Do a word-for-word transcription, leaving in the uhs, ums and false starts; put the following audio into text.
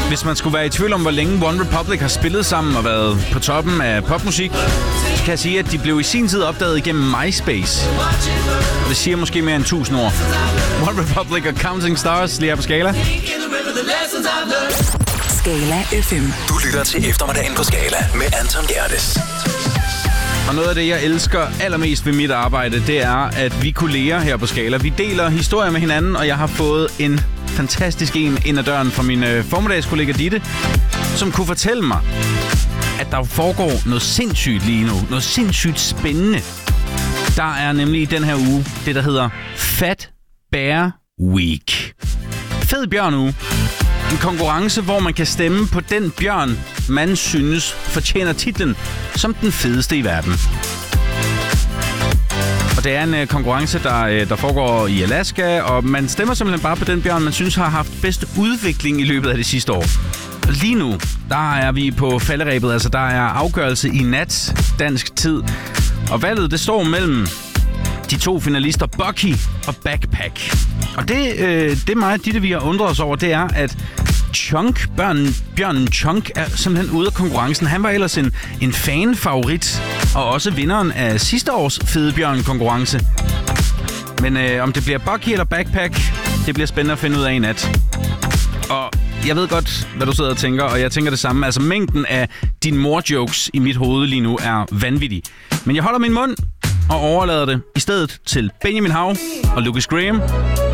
Hvis man skulle være i tvivl om, hvor længe One Republic har spillet sammen og været på toppen af popmusik, så kan jeg sige, at de blev i sin tid opdaget igennem MySpace. Og det siger måske mere end tusind ord. One Republic og Counting Stars lige her på Skala. Skala F M. Du lytter til eftermiddagen på Skala med Anton Gerdes. Og noget af det, jeg elsker allermest ved mit arbejde, det er, at vi kolleger her på Skala, vi deler historier med hinanden, og jeg har fået en fantastisk en ind ad døren fra min øh, formiddagskollega Ditte, som kunne fortælle mig, at der foregår noget sindssygt lige nu. Noget sindssygt spændende. Der er nemlig i den her uge det, der hedder Fat Bear Week. Fed bjørn uge. En konkurrence, hvor man kan stemme på den bjørn, man synes fortjener titlen som den fedeste i verden. Og det er en uh, konkurrence, der, uh, der foregår i Alaska, og man stemmer simpelthen bare på den bjørn, man synes har haft bedst udvikling i løbet af det sidste år. Og lige nu, der er vi på falderebet, altså der er afgørelse i nat dansk tid. Og valget, det står mellem de to finalister, Bucky og Backpack. Og det, øh, det meget, det vi har undret os over, det er, at Chunk, bjørnen, bjørnen Chunk, er simpelthen ude af konkurrencen. Han var ellers en, en fan-favorit, og også vinderen af sidste års Fede Bjørn-konkurrence. Men øh, om det bliver Bucky eller Backpack, det bliver spændende at finde ud af i nat. Og jeg ved godt, hvad du sidder og tænker, og jeg tænker det samme. Altså, mængden af din mor-jokes i mit hoved lige nu er vanvittig. Men jeg holder min mund og overlader det i stedet til Benjamin Hav og Lucas Graham